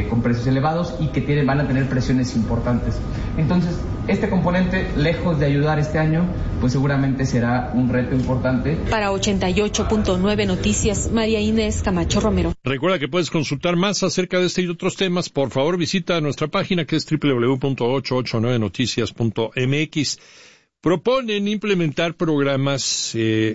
con precios elevados y que van a tener presiones importantes. Entonces, este componente, lejos de ayudar este año, pues seguramente será un reto importante. Para 88.9 Noticias, María Inés Camacho Romero. Recuerda que puedes consultar más acerca de este y otros temas. Por favor, visita nuestra página que es www.889noticias.mx. Proponen implementar programas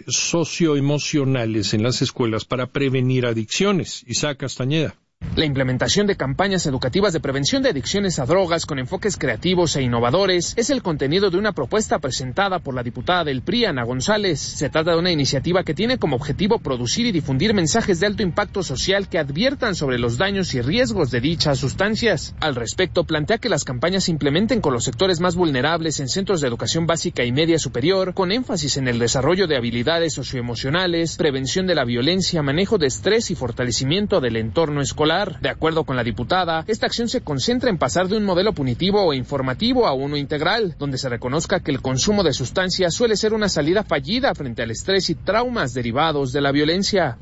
socioemocionales en las escuelas para prevenir adicciones. Isaac Castañeda. La implementación de campañas educativas de prevención de adicciones a drogas con enfoques creativos e innovadores es el contenido de una propuesta presentada por la diputada del PRI, Ana González. Se trata de una iniciativa que tiene como objetivo producir y difundir mensajes de alto impacto social que adviertan sobre los daños y riesgos de dichas sustancias. Al respecto, plantea que las campañas se implementen con los sectores más vulnerables en centros de educación básica y media superior, con énfasis en el desarrollo de habilidades socioemocionales, prevención de la violencia, manejo de estrés y fortalecimiento del entorno escolar. De acuerdo con la diputada, esta acción se concentra en pasar de un modelo punitivo o informativo a uno integral, donde se reconozca que el consumo de sustancias suele ser una salida fallida frente al estrés y traumas derivados de la violencia.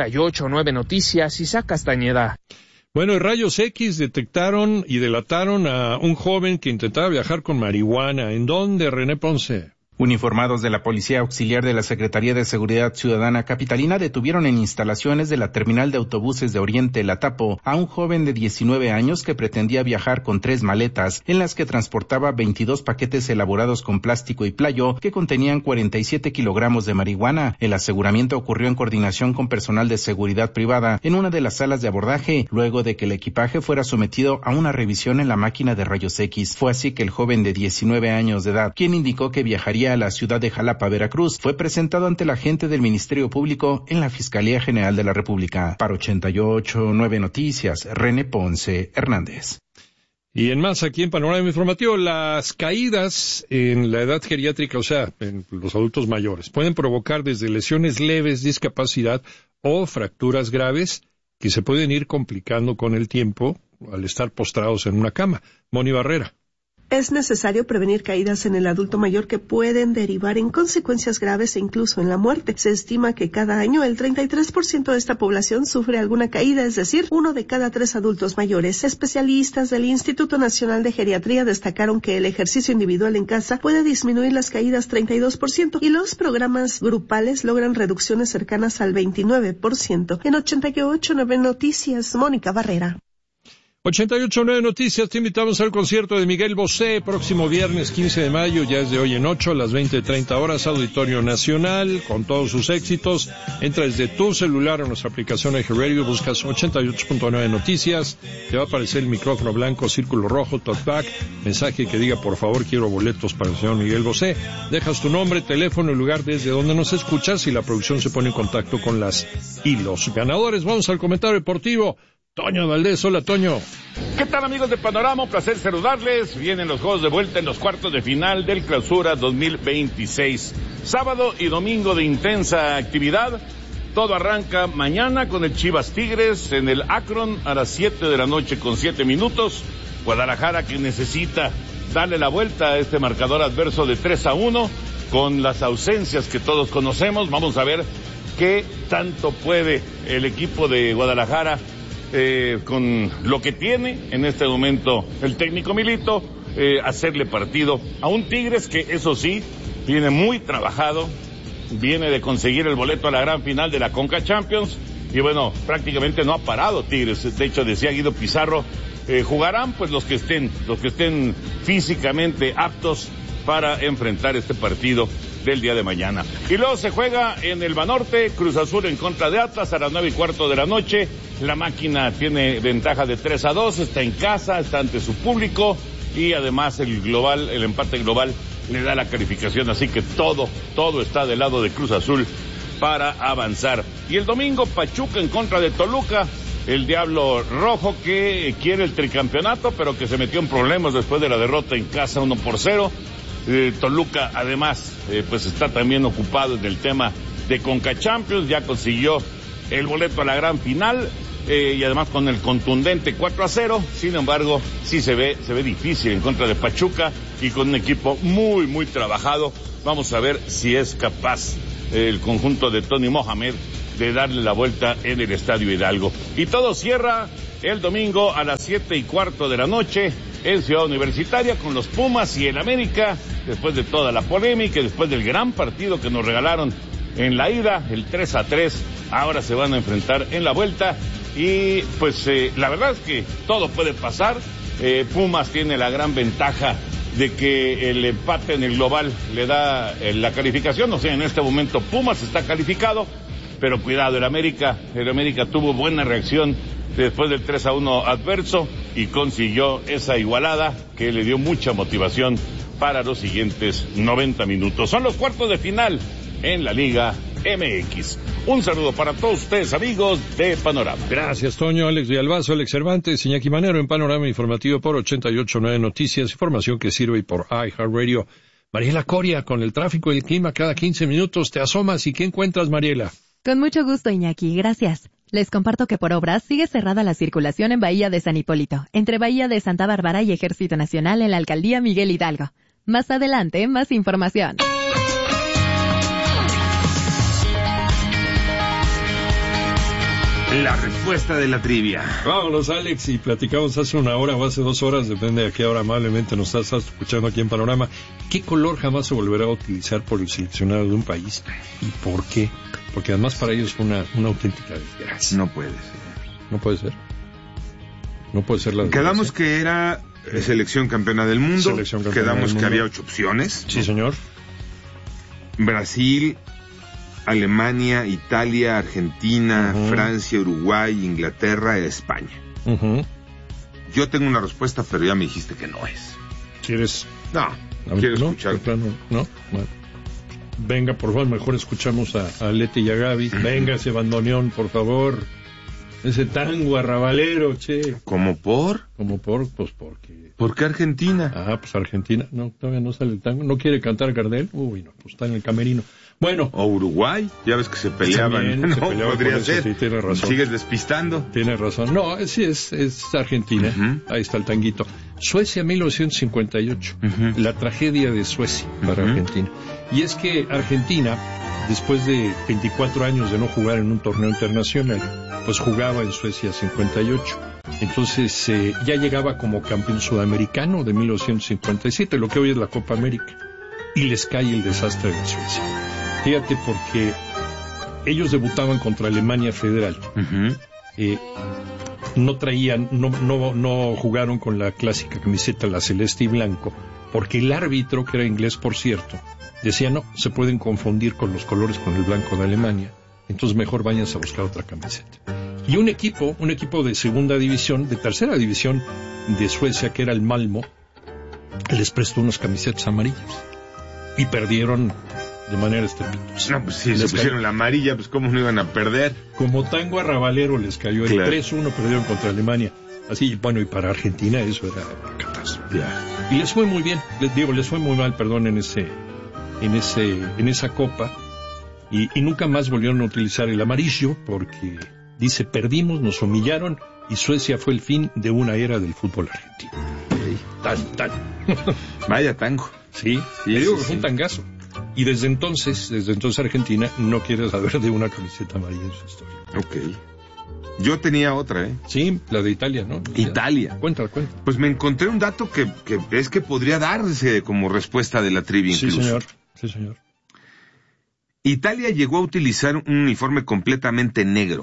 88.9 Noticias, Isaac Castañeda. Bueno, en Rayos X detectaron y delataron a un joven que intentaba viajar con marihuana. ¿En dónde, René Ponce? Uniformados de la Policía Auxiliar de la Secretaría de Seguridad Ciudadana Capitalina detuvieron en instalaciones de la Terminal de Autobuses de Oriente La Tapo a un joven de 19 años que pretendía viajar con 3 maletas en las que transportaba 22 paquetes elaborados con plástico y playo que contenían 47 kilogramos de marihuana. El aseguramiento ocurrió en coordinación con personal de seguridad privada en una de las salas de abordaje, luego de que el equipaje fuera sometido a una revisión en la máquina de rayos X. Fue así que el joven de 19 años de edad, quien indicó que viajaría a la ciudad de Jalapa, Veracruz, fue presentado ante el agente del Ministerio Público en la Fiscalía General de la República. Para 88.9 Noticias, René Ponce Hernández. Y en más, aquí en Panorama Informativo, las caídas en la edad geriátrica, o sea, en los adultos mayores, pueden provocar desde lesiones leves, discapacidad o fracturas graves que se pueden ir complicando con el tiempo al estar postrados en una cama. Moni Barrera. Es necesario prevenir caídas en el adulto mayor que pueden derivar en consecuencias graves e incluso en la muerte. Se estima que cada año el 33% de esta población sufre alguna caída, es decir, 1 de cada 3 adultos mayores. Especialistas del Instituto Nacional de Geriatría destacaron que el ejercicio individual en casa puede disminuir las caídas 32% y los programas grupales logran reducciones cercanas al 29%. En 88.9 Noticias, Mónica Barrera. 88.9 Noticias, te invitamos al concierto de Miguel Bosé, próximo viernes 15 de mayo, ya es de hoy en 8, a las 20:30 horas, Auditorio Nacional, con todos sus éxitos. Entra desde tu celular a nuestra aplicación iHeartRadio, buscas 88.9 Noticias, te va a aparecer el micrófono blanco, círculo rojo, talkback, mensaje que diga, por favor, quiero boletos para el señor Miguel Bosé. Dejas tu nombre, teléfono, el lugar desde donde nos escuchas y la producción se pone en contacto con las y los ganadores. Vamos al comentario deportivo. Toño Valdés, hola Toño. ¿Qué tal amigos de Panorama? Un placer saludarles. Vienen los juegos de vuelta en los cuartos de final del Clausura 2026. Sábado y domingo de intensa actividad. Todo arranca mañana con el Chivas Tigres en el Akron a las 7 de la noche con 7 minutos. Guadalajara que necesita darle la vuelta a este marcador adverso de 3-1 con las ausencias que todos conocemos. Vamos a ver qué tanto puede el equipo de Guadalajara con lo que tiene en este momento el técnico Milito, hacerle partido a un Tigres que eso sí, viene muy trabajado, viene de conseguir el boleto a la gran final de la Conca Champions y bueno, prácticamente no ha parado Tigres. De hecho, decía Guido Pizarro, jugarán pues los que estén físicamente aptos para enfrentar este partido del día de mañana. Y luego se juega en el Banorte, Cruz Azul en contra de Atlas a las 9:15 de la noche. La máquina tiene ventaja de 3-2, está en casa, está ante su público y además el empate global le da la calificación, así que todo está del lado de Cruz Azul para avanzar. Y el domingo Pachuca en contra de Toluca, el Diablo Rojo que quiere el tricampeonato, pero que se metió en problemas después de la derrota en casa 1-0. Toluca además pues está también ocupado en el tema de Conca Champions, ya consiguió el boleto a la gran final y además con el contundente 4-0, sin embargo sí se ve difícil en contra de Pachuca y con un equipo muy muy trabajado. Vamos a ver si es capaz el conjunto de Tony Mohamed de darle la vuelta en el Estadio Hidalgo. Y todo cierra el domingo a las 7:15 de la noche en Ciudad Universitaria con los Pumas y el América, después de toda la polémica, después del gran partido que nos regalaron en la ida, el 3-3, ahora se van a enfrentar en la vuelta y pues la verdad es que todo puede pasar. Pumas tiene la gran ventaja de que el empate en el global le da la calificación, o sea, en este momento Pumas está calificado, pero cuidado, el América tuvo buena reacción después del 3-1 adverso y consiguió esa igualada que le dio mucha motivación para los siguientes 90 minutos. Son los cuartos de final en la Liga MX. Un saludo para todos ustedes, amigos de Panorama. Gracias, Toño, Alex Villalbazo, Alex Cervantes, Iñaki Manero en Panorama Informativo por 88.9 Noticias, información que sirve por iHeartRadio. Mariela Coria, con el tráfico y el clima cada 15 minutos te asomas y ¿qué encuentras, Mariela? Con mucho gusto, Iñaki, gracias. Les comparto que por obras sigue cerrada la circulación en Bahía de San Hipólito, entre Bahía de Santa Bárbara y Ejército Nacional en la Alcaldía Miguel Hidalgo. Más adelante, más información. La respuesta de la trivia. Vámonos, Alex, y platicamos hace una hora o hace 2 horas, depende de a qué hora amablemente nos estás escuchando aquí en Panorama. ¿Qué color jamás se volverá a utilizar por el seleccionado de un país? ¿Y por qué? Porque además para ellos fue una auténtica desgracia. No puede ser. No puede ser. No puede ser la desgracia. Quedamos que era selección campeona del mundo. Quedamos que había 8 opciones. Sí, señor. Brasil, Alemania, Italia, Argentina, Francia, Uruguay, Inglaterra, España. Yo tengo una respuesta, pero ya me dijiste que no es. ¿Quieres? No, quiero escuchar. No. Bueno. Venga, por favor, mejor escuchamos a Leti y a Gaby. Venga ese bandoneón, por favor. Ese tango arrabalero, che. ¿Cómo por? Pues porque... ¿Por qué Argentina? Pues Argentina. No, todavía no sale el tango. ¿No quiere cantar Gardel? Uy, no, pues está en el camerino. Bueno. O Uruguay, ya ves que se peleaban. También, no, podría ser. Sí, tiene razón. Sigues despistando. Tiene razón. No, sí, es Argentina. Ahí está el tanguito. Suecia 1958. La tragedia de Suecia para Argentina. Y es que Argentina, después de 24 años de no jugar en un torneo internacional, pues jugaba en Suecia 58. Entonces ya llegaba como campeón sudamericano de 1957, lo que hoy es la Copa América. Y les cae el desastre de Suecia. Fíjate, porque ellos debutaban contra Alemania Federal. No traían, no jugaron con la clásica camiseta, la celeste y blanco, porque el árbitro, que era inglés por cierto, decía no, se pueden confundir con los colores con el blanco de Alemania, entonces mejor váyanse a buscar otra camiseta. Y un equipo de segunda división, de tercera división de Suecia, que era el Malmo, les prestó unas camisetas amarillas y perdieron de manera estrepitosa. No, pues si se pusieron la amarilla, pues cómo no iban a perder. Como tango arrabalero les cayó el 3-1, perdieron contra Alemania. Así, bueno, y para Argentina eso era catástrofe. Y les fue muy bien, les fue muy mal, perdón, en esa copa. Y nunca más volvieron a utilizar el amarillo porque, dice, perdimos, nos humillaron y Suecia fue el fin de una era del fútbol argentino. Tan. Vaya tango. Sí, le digo que fue un tangazo. Y desde entonces Argentina no quiere saber de una camiseta amarilla en su historia. Ok. Yo tenía otra, Sí, la de Italia, ¿no? Italia. Cuenta. Pues me encontré un dato que es que podría darse como respuesta de la trivia incluso. Sí, señor. Italia llegó a utilizar un uniforme completamente negro.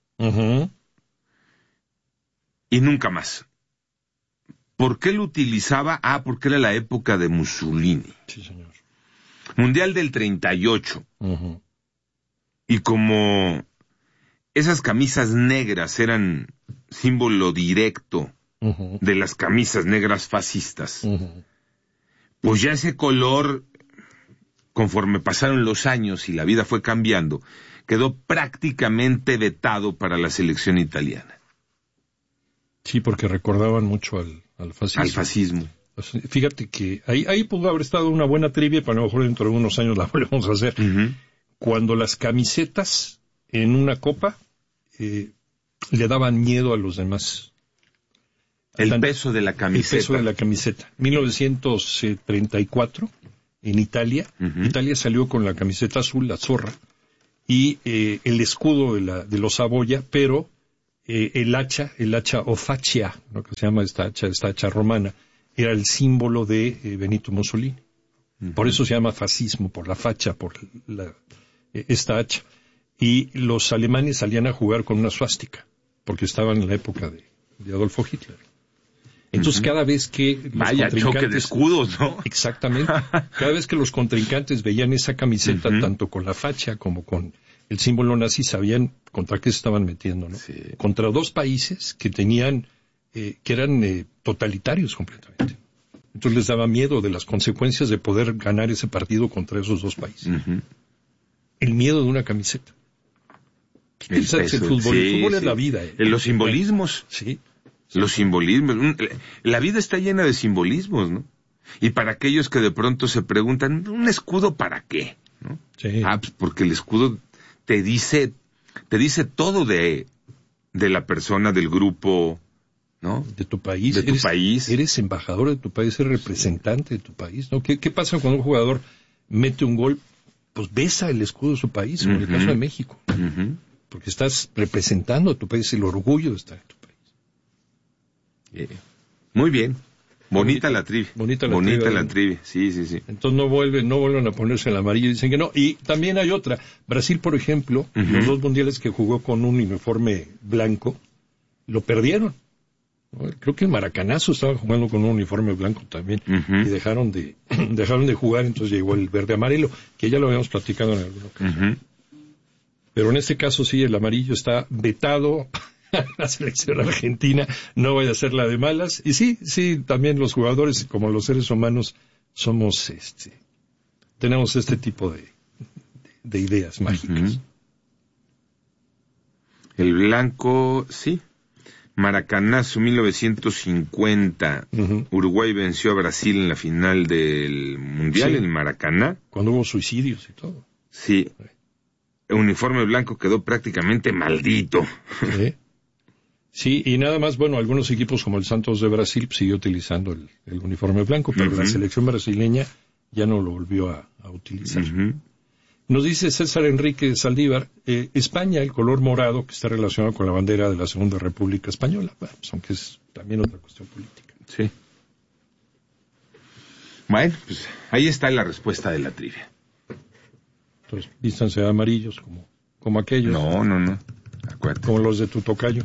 Y nunca más. ¿Por qué lo utilizaba? Porque era la época de Mussolini. Sí, señor. Mundial del 38. Y como esas camisas negras eran símbolo directo de las camisas negras fascistas, pues ya ese color, conforme pasaron los años y la vida fue cambiando, quedó prácticamente vetado para la selección italiana. Sí, porque recordaban mucho al fascismo. Al fascismo. Fíjate que ahí pudo haber estado una buena trivia, pero a lo mejor dentro de unos años la volvemos a hacer. Cuando las camisetas en una copa le daban miedo a los demás. El peso de la camiseta. El peso de la camiseta. 1934, en Italia, Italia salió con la camiseta azul, la zorra, y el escudo de los Saboya, pero el hacha offacia, lo que se llama esta hacha romana, era el símbolo de Benito Mussolini. Por eso se llama fascismo, por la facha, por esta hacha. Y los alemanes salían a jugar con una suástica, porque estaban en la época de Adolfo Hitler. Entonces cada vez que los contrincantes... choque de escudos, ¿no? Exactamente. Cada vez que los contrincantes veían esa camiseta, tanto con la facha como con el símbolo nazi, sabían contra qué se estaban metiendo, ¿no? Sí. Contra dos países que tenían, que eran totalitarios completamente. Entonces les daba miedo de las consecuencias de poder ganar ese partido contra esos dos países. El miedo de una camiseta. ¿Qué es el fútbol? Sí, el fútbol es la vida. Los simbolismos. Sí. Los simbolismos. La vida está llena de simbolismos, ¿no? Y para aquellos que de pronto se preguntan, ¿un escudo para qué? ¿No? Sí. Pues porque el escudo te dice todo de la persona, del grupo, ¿no? De tu país. De tu país. Eres embajador de tu país, eres representante de tu país, ¿no? ¿Qué pasa cuando un jugador mete un gol? Pues besa el escudo de su país, como en el caso de México. Porque estás representando a tu país, el orgullo de estar en tu país. Muy bien. Bonita la trivia. Bonita la trivia. Sí. Entonces no vuelven a ponerse el amarillo, dicen que no. Y también hay otra. Brasil, por ejemplo, los dos mundiales que jugó con un uniforme blanco, lo perdieron. Creo que el Maracanazo estaba jugando con un uniforme blanco también. Y dejaron de jugar, entonces llegó el verde amarelo, que ya lo habíamos platicado en alguna ocasión. Pero en este caso sí, el amarillo está vetado. La selección argentina no vaya a ser la de malas. Y sí, también los jugadores, como los seres humanos, somos tenemos este tipo de ideas mágicas. El blanco, sí. Maracanazo 1950. Uruguay venció a Brasil en la final del Mundial en Maracaná. Cuando hubo suicidios y todo. Sí. El uniforme blanco quedó prácticamente maldito. Sí, y nada más, bueno, algunos equipos como el Santos de Brasil siguió utilizando el uniforme blanco, pero la selección brasileña ya no lo volvió a utilizar. Nos dice César Enrique Saldívar, España, el color morado que está relacionado con la bandera de la Segunda República Española, bueno, pues aunque es también otra cuestión política. Sí. Bueno, pues ahí está la respuesta de la trivia. Entonces, vístanse de amarillos como aquellos. No. Acuérdate. Como los de tu tocayo.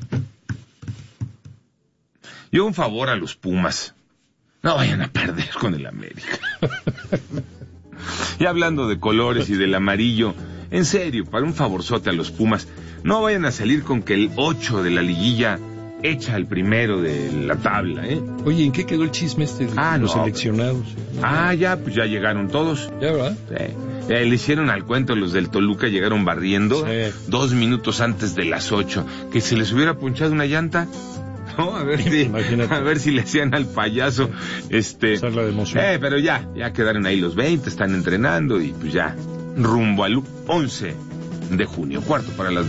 Yo un favor a los Pumas. No vayan a perder con el América. Y hablando de colores y del amarillo, en serio, para un favorzote a los Pumas, no vayan a salir con que el 8 de la liguilla echa al primero de la tabla, ¿eh? Oye, ¿en qué quedó el chisme de los seleccionados? Ya llegaron todos. ¿Ya, verdad? Sí. Le hicieron al cuento, los del Toluca llegaron barriendo 2 minutos antes de las 8. Que se les hubiera punchado una llanta, ¿no? A ver si le hacían al payaso. Salva de emoción. Pero ya quedaron ahí los 20, están entrenando y pues ya, rumbo al 11 de junio, 8:45.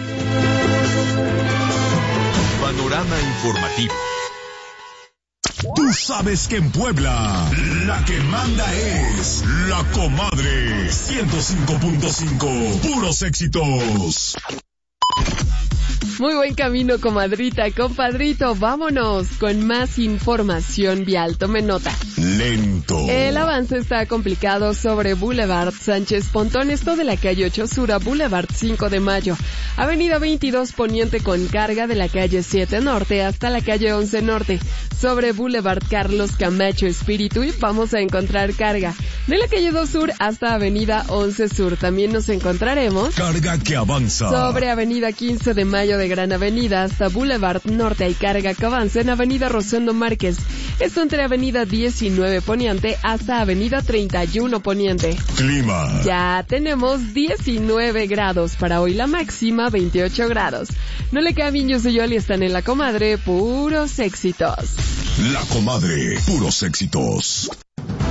Panorama informativo. Tú sabes que en Puebla la que manda es La Comadre 105.5, puros éxitos. Muy buen camino, comadrita, compadrito. Vámonos con más información vial. Tome nota. Lento. El avance está complicado sobre Boulevard Sánchez Pontón, esto de la calle 8 Sur a Boulevard 5 de Mayo. Avenida 22 Poniente con carga de la calle 7 Norte hasta la calle 11 Norte. Sobre Boulevard Carlos Camacho Espíritu vamos a encontrar carga. De la calle 2 Sur hasta Avenida 11 Sur también nos encontraremos carga que avanza. Sobre Avenida 15 de Mayo de Gran Avenida hasta Boulevard Norte hay carga que avanza en Avenida Rosendo Márquez. Esto entre Avenida 19 Poniente hasta Avenida 31 Poniente. Clima. Ya tenemos 19 grados. Para hoy la máxima 28 grados. No le cambien, yo soy Yoli, están en La Comadre, puros éxitos. La Comadre, puros éxitos.